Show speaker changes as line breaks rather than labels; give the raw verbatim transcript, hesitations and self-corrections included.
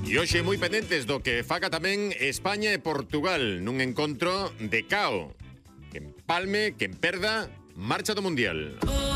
E hoxe moi pendentes do que faga tamén España e Portugal nun encontro de cao. Quen palme, quen perda, marcha do Mundial.